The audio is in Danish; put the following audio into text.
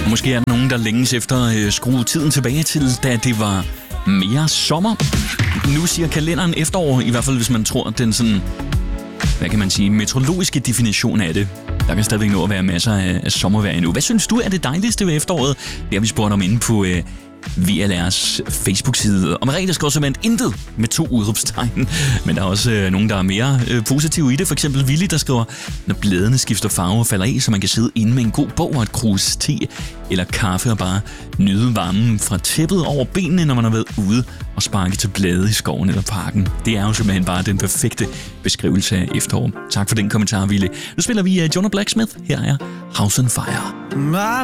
Måske er der nogen, der længes efter skrue tiden tilbage til, da det var mere sommer. Nu siger kalenderen efterår, i hvert fald hvis man tror, den sådan, hvad kan man sige, meteorologiske definition af det. Der kan stadigvæk nå at være masser af sommervejr endnu. Hvad synes du er det dejligste ved efteråret? Det har vi spurgt om inde på VLR's Facebook-side. Og Merete skriver simpelthen intet med 2 udråbstegn. Men der er også nogen, der er mere positive i det. For eksempel Willy, der skriver, når bladene skifter farve og falder af, så man kan sidde inde med en god bog og et krus te eller kaffe og bare nyde varmen fra tæppet over benene, når man har været ude og sparke til blade i skoven eller parken. Det er jo simpelthen bare den perfekte beskrivelse af efterår. Tak for den kommentar, Willy. Nu spiller vi Jonah Blacksmith. Her er House on Fire.